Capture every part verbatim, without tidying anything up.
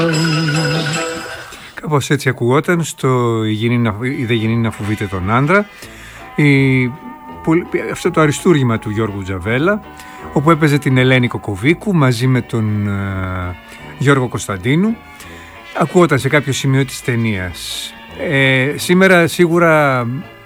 Κάπως έτσι ακουγόταν στο «Η δε γεννή να φοβείται τον άντρα», η, αυτό το αριστούργημα του Γιώργου Τζαβέλα, όπου έπαιζε την Ελένη Κοκοβίκου μαζί με τον uh, Γιώργο Κωνσταντίνου. Ακούγονταν σε κάποιο σημείο της ταινίας. Ε, σήμερα σίγουρα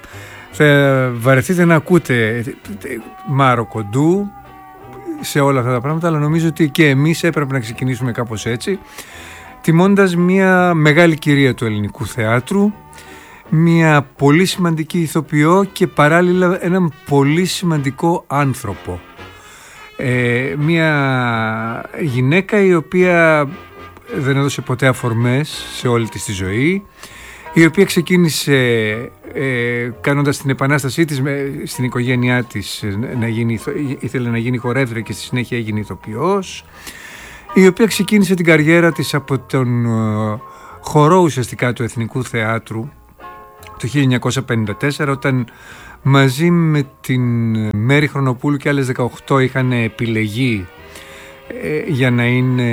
θα βαρεθείτε να ακούτε Μάρο Κοντού σε όλα αυτά τα πράγματα, αλλά νομίζω ότι και εμείς έπρεπε να ξεκινήσουμε κάπως έτσι, τιμώντας μια μεγάλη κυρία του ελληνικού θεάτρου, μια πολύ σημαντική ηθοποιό και παράλληλα έναν πολύ σημαντικό άνθρωπο. Ε, μια γυναίκα η οποία δεν έδωσε ποτέ αφορμές σε όλη της τη ζωή, η οποία ξεκίνησε ε, κάνοντας την επανάστασή της με, στην οικογένειά της, να γίνει, ήθελε να γίνει χορεύτρια και στη συνέχεια έγινε ηθοποιός, η οποία ξεκίνησε την καριέρα της από τον ε, χορό ουσιαστικά του Εθνικού Θεάτρου το χίλια εννιακόσια πενήντα τέσσερα, όταν μαζί με την Μέρη Χρονοπούλου και άλλες δεκαοκτώ είχαν επιλεγεί ε, για να είναι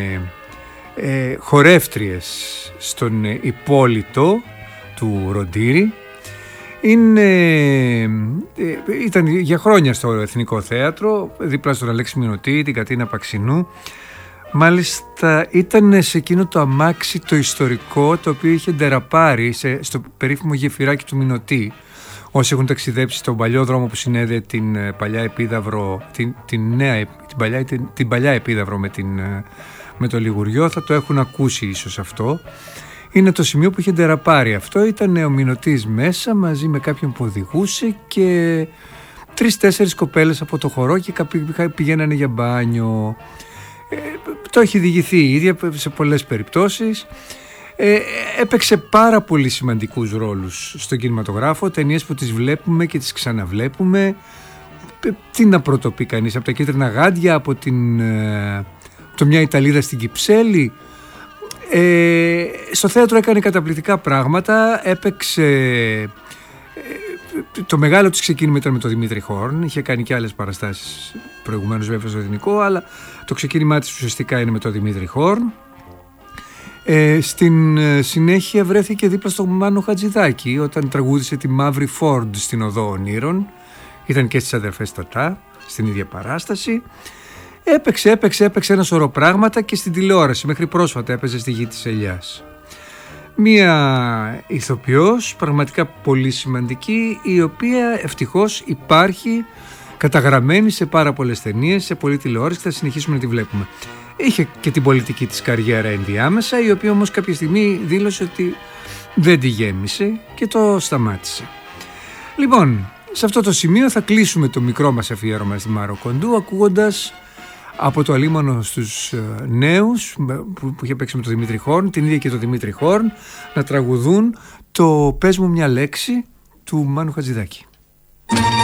ε, χορεύτριες στον υπόλοιπο του Ροντήρη. Είναι, ε, ήταν για χρόνια στο Εθνικό Θέατρο, δίπλα στον Αλέξη Μινωτή, την Κατίνα Παξινού. Μάλιστα ήταν σε εκείνο το αμάξι το ιστορικό, το οποίο είχε ντεραπάρει σε, στο περίφημο γεφυράκι του Μινωτή. Όσοι έχουν ταξιδέψει στον παλιό δρόμο που συνέδεε την παλιά Επίδαυρο, την, την, νέα, την, παλιά, την, την παλιά Επίδαυρο με, την, με το Λιγουριό, θα το έχουν ακούσει ίσως αυτό. Είναι το σημείο που είχε ντεραπάρει αυτό. Ήταν ο Μινωτής μέσα μαζί με κάποιον που οδηγούσε και τρεις-τέσσερις κοπέλες από το χορό και πηγαίνανε για μπάνιο. Ε, το έχει διηγηθεί η ίδια σε πολλές περιπτώσεις. Ε, έπαιξε πάρα πολύ σημαντικούς ρόλους στον κινηματογράφο, ταινίες που τις βλέπουμε και τις ξαναβλέπουμε. Τι να πρωτοπεί κανείς, από τα Κίτρινα Γάντια, από την, το Μια Ιταλίδα στην Κυψέλη. Ε, στο θέατρο έκανε καταπληκτικά πράγματα, έπαιξε... Το μεγάλο της ξεκίνημα ήταν με τον Δημήτρη Χόρν, είχε κάνει και άλλες παραστάσεις προηγουμένως βέβαια στο Εθνικό, αλλά το ξεκίνημά της ουσιαστικά είναι με τον Δημήτρη Χόρν. Ε, στην συνέχεια βρέθηκε δίπλα στον Μάνο Χατζηδάκη όταν τραγούδισε τη Μαύρη Φόρντ στην Οδό Ονείρων. Ήταν και στις Αδερφές Τατά στην ίδια παράσταση. Έπαιξε, έπαιξε, έπαιξε ένα σωρό πράγματα και στην τηλεόραση. Μέχρι πρόσφατα έπαιζε στη Γη της Ελιάς. Μία ηθοποιός πραγματικά πολύ σημαντική, η οποία ευτυχώς υπάρχει καταγραμμένη σε πάρα πολλές ταινίες, σε πολλή τηλεόραση και θα συνεχίσουμε να τη βλέπουμε. Είχε και την πολιτική της καριέρα ενδιάμεσα, η οποία όμως κάποια στιγμή δήλωσε ότι δεν τη γέμισε και το σταμάτησε. Λοιπόν, σε αυτό το σημείο θα κλείσουμε το μικρό μας αφιέρωμα στη Μάρο Κοντού, ακούγοντας από το Αλίμονο στους νέους που, που είχε παίξει με τον Δημήτρη Χόρν, την ίδια και τον Δημήτρη Χόρν, να τραγουδούν το «Πες μου μια λέξη» του Μάνου Χατζηδάκη.